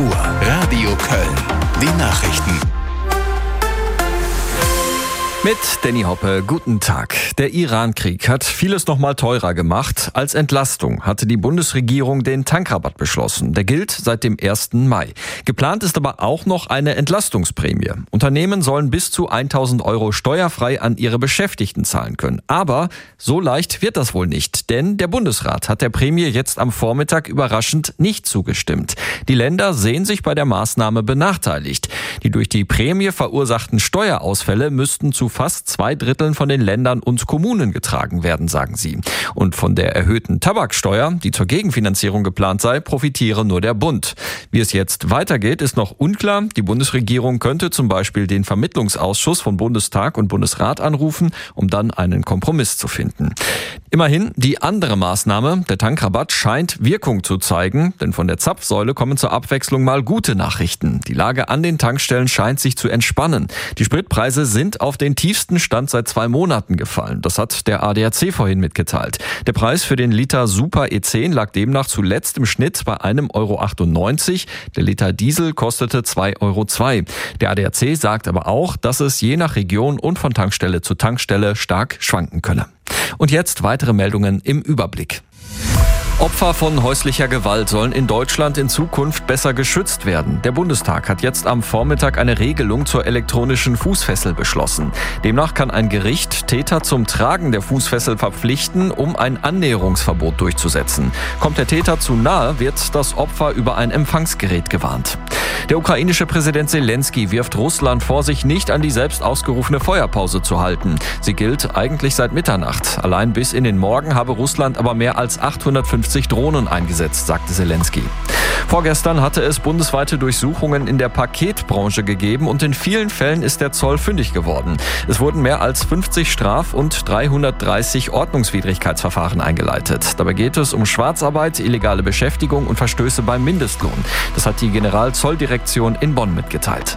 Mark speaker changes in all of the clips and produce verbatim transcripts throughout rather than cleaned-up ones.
Speaker 1: Uhr. Radio Köln. Die Nachrichten.
Speaker 2: Mit Danny Hoppe, guten Tag. Der Iran-Krieg hat vieles noch mal teurer gemacht. Als Entlastung hatte die Bundesregierung den Tankrabatt beschlossen. Der gilt seit dem ersten Mai. Geplant ist aber auch noch eine Entlastungsprämie. Unternehmen sollen bis zu tausend Euro steuerfrei an ihre Beschäftigten zahlen können. Aber so leicht wird das wohl nicht, denn der Bundesrat hat der Prämie jetzt am Vormittag überraschend nicht zugestimmt. Die Länder sehen sich bei der Maßnahme benachteiligt. Die durch die Prämie verursachten Steuerausfälle müssten zu fast zwei Dritteln von den Ländern und Kommunen getragen werden, sagen sie. Und von der erhöhten Tabaksteuer, die zur Gegenfinanzierung geplant sei, profitiere nur der Bund. Wie es jetzt weitergeht, ist noch unklar. Die Bundesregierung könnte zum Beispiel den Vermittlungsausschuss von Bundestag und Bundesrat anrufen, um dann einen Kompromiss zu finden. Immerhin, die andere Maßnahme, der Tankrabatt, scheint Wirkung zu zeigen, denn von der Zapfsäule kommen zur Abwechslung mal gute Nachrichten. Die Lage an den Tankstellen scheint sich zu entspannen. Die Spritpreise sind auf den tiefsten Stand seit zwei Monaten gefallen. Das hat der A D A C vorhin mitgeteilt. Der Preis für den Liter Super E zehn lag demnach zuletzt im Schnitt bei einem Euro achtundneunzig. Der Liter Diesel kostete zwei Euro zwei. Der A D A C sagt aber auch, dass es je nach Region und von Tankstelle zu Tankstelle stark schwanken könne. Und jetzt weitere Meldungen im Überblick. Opfer von häuslicher Gewalt sollen in Deutschland in Zukunft besser geschützt werden. Der Bundestag hat jetzt am Vormittag eine Regelung zur elektronischen Fußfessel beschlossen. Demnach kann ein Gericht Täter zum Tragen der Fußfessel verpflichten, um ein Annäherungsverbot durchzusetzen. Kommt der Täter zu nahe, wird das Opfer über ein Empfangsgerät gewarnt. Der ukrainische Präsident Zelensky wirft Russland vor, sich nicht an die selbst ausgerufene Feuerpause zu halten. Sie gilt eigentlich seit Mitternacht. Allein bis in den Morgen habe Russland aber mehr als achthundertfünfzig Drohnen eingesetzt, sagte Zelensky. Vorgestern hatte es bundesweite Durchsuchungen in der Paketbranche gegeben und in vielen Fällen ist der Zoll fündig geworden. Es wurden mehr als fünfzig Straf- und dreihundertdreißig Ordnungswidrigkeitsverfahren eingeleitet. Dabei geht es um Schwarzarbeit, illegale Beschäftigung und Verstöße beim Mindestlohn. Das hat die Generalzolldirektion in Bonn mitgeteilt.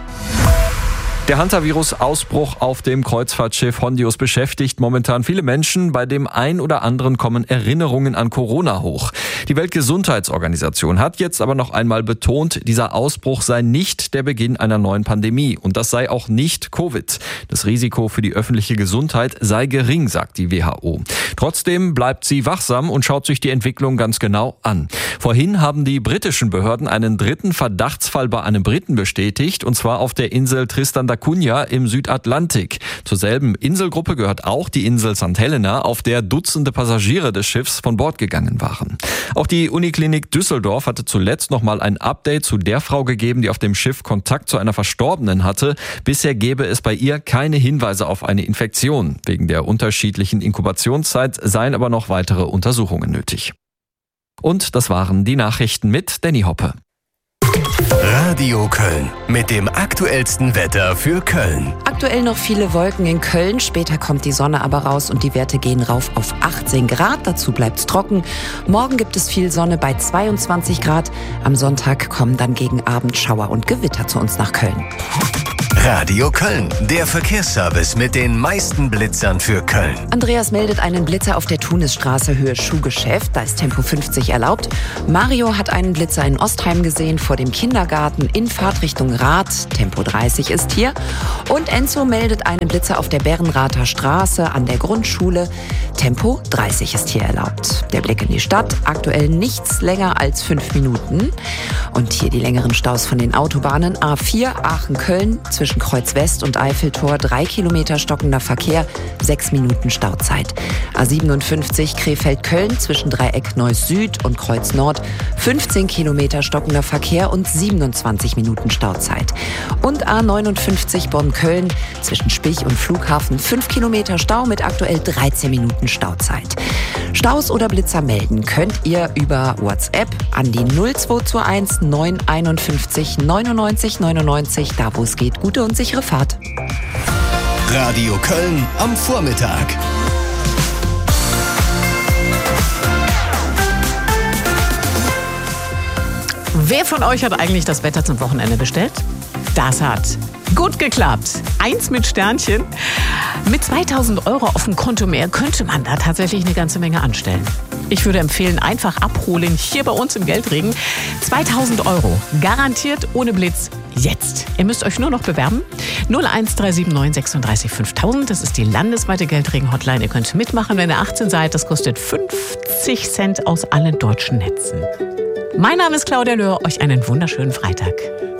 Speaker 2: Der Hantavirus-Ausbruch auf dem Kreuzfahrtschiff Hondius beschäftigt momentan viele Menschen. Bei dem ein oder anderen kommen Erinnerungen an Corona hoch. Die Weltgesundheitsorganisation hat jetzt aber noch einmal betont, dieser Ausbruch sei nicht der Beginn einer neuen Pandemie. Und das sei auch nicht Covid. Das Risiko für die öffentliche Gesundheit sei gering, sagt die W H O. Trotzdem bleibt sie wachsam und schaut sich die Entwicklung ganz genau an. Vorhin haben die britischen Behörden einen dritten Verdachtsfall bei einem Briten bestätigt, und zwar auf der Insel Tristan da Cunha im Südatlantik. Zur selben Inselgruppe gehört auch die Insel Sankt Helena, auf der Dutzende Passagiere des Schiffs von Bord gegangen waren. Auch die Uniklinik Düsseldorf hatte zuletzt noch mal ein Update zu der Frau gegeben, die auf dem Schiff Kontakt zu einer Verstorbenen hatte. Bisher gäbe es bei ihr keine Hinweise auf eine Infektion. Wegen der unterschiedlichen Inkubationszeit seien aber noch weitere Untersuchungen nötig. Und das waren die Nachrichten mit Danny Hoppe.
Speaker 1: Radio Köln mit dem aktuellsten Wetter für Köln.
Speaker 3: Aktuell noch viele Wolken in Köln, später kommt die Sonne aber raus und die Werte gehen rauf auf achtzehn Grad, dazu bleibt's trocken. Morgen gibt es viel Sonne bei zweiundzwanzig Grad, am Sonntag kommen dann gegen Abend Schauer und Gewitter zu uns nach Köln.
Speaker 1: Radio Köln, der Verkehrsservice mit den meisten Blitzern für Köln.
Speaker 3: Andreas meldet einen Blitzer auf der Tunisstraße Höhe Schuhgeschäft, da ist Tempo fünfzig erlaubt. Mario hat einen Blitzer in Ostheim gesehen, vor dem Kindergarten in Fahrtrichtung Rath, Tempo dreißig ist hier. Und Enzo meldet einen Blitzer auf der Bärenrather Straße an der Grundschule, Tempo dreißig ist hier erlaubt. Der Blick in die Stadt, aktuell nichts länger als fünf Minuten. Und hier die längeren Staus von den Autobahnen A vier Aachen-Köln zwischen Kreuz West und Eiffeltor, drei Kilometer stockender Verkehr, sechs Minuten Stauzeit. A siebenundfünfzig Krefeld-Köln zwischen Dreieck Neuss Süd und Kreuz Nord, fünfzehn Kilometer stockender Verkehr und siebenundzwanzig Minuten Stauzeit. Und A neunundfünfzig Bonn-Köln zwischen Spich und Flughafen, fünf Kilometer Stau mit aktuell dreizehn Minuten Stauzeit. Staus oder Blitzer melden könnt ihr über WhatsApp an die null zwei zwei eins neun einundfünfzig neunundneunzig neunundneunzig, da wo es geht. Gute und sichere Fahrt.
Speaker 1: Radio Köln am Vormittag.
Speaker 4: Wer von euch hat eigentlich das Wetter zum Wochenende bestellt? Das hat Gut geklappt. Eins mit Sternchen. Mit zweitausend Euro auf dem Konto mehr könnte man da tatsächlich eine ganze Menge anstellen. Ich würde empfehlen, einfach abholen hier bei uns im Geldregen. zweitausend Euro. Garantiert ohne Blitz. Jetzt. Ihr müsst euch nur noch bewerben. null eins drei sieben neun sechsunddreißig fünftausend. Das ist die landesweite Geldregen-Hotline. Ihr könnt mitmachen, wenn ihr achtzehn seid. Das kostet fünfzig Cent aus allen deutschen Netzen. Mein Name ist Claudia Löhr. Euch einen wunderschönen Freitag.